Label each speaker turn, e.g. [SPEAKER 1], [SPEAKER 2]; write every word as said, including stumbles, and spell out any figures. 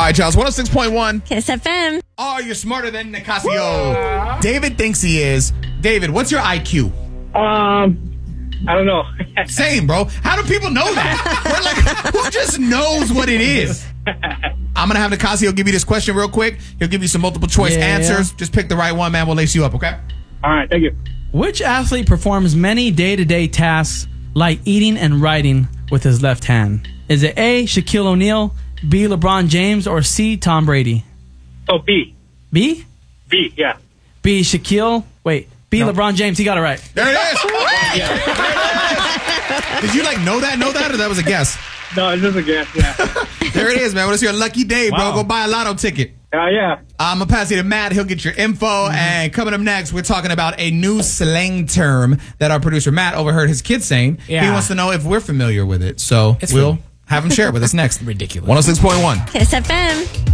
[SPEAKER 1] right, Charles. one oh six point one.
[SPEAKER 2] Kiss F M.
[SPEAKER 1] Oh, you're smarter than Nicasio. David thinks he is. David, what's your I Q?
[SPEAKER 3] Um, I don't know.
[SPEAKER 1] Same, bro. How do people know that? We're like, who just knows what it is? I'm going to have Nicasio give you this question real quick. He'll give you some multiple choice
[SPEAKER 4] Yeah.
[SPEAKER 1] answers. Just pick the right one, man. We'll lace you up, okay?
[SPEAKER 3] All right, thank you.
[SPEAKER 4] Which athlete performs many day-to-day tasks like eating and writing with his left hand? Is it A, Shaquille O'Neal, B, LeBron James, or C, Tom Brady?
[SPEAKER 3] Oh, B.
[SPEAKER 4] B?
[SPEAKER 3] B, yeah.
[SPEAKER 4] B, Shaquille. Wait, B, LeBron James. He got it right.
[SPEAKER 1] There it is. Did you, like, know that, know that, or that was a guess?
[SPEAKER 3] No, it's just a guess, yeah.
[SPEAKER 1] There it is, man. Well, it's your lucky day, bro.
[SPEAKER 4] Wow.
[SPEAKER 1] Go buy a lotto ticket.
[SPEAKER 3] Uh, yeah.
[SPEAKER 1] I'm going to pass you to Matt. He'll get your info. Mm-hmm. And coming up next, we're talking about a new slang term that our producer Matt overheard his kids saying.
[SPEAKER 5] Yeah.
[SPEAKER 1] He wants to know if we're familiar with it. So
[SPEAKER 5] It's
[SPEAKER 1] we'll
[SPEAKER 5] fun.
[SPEAKER 1] have him share it with us next.
[SPEAKER 5] Ridiculous.
[SPEAKER 1] one oh six point one.
[SPEAKER 2] Kiss F M.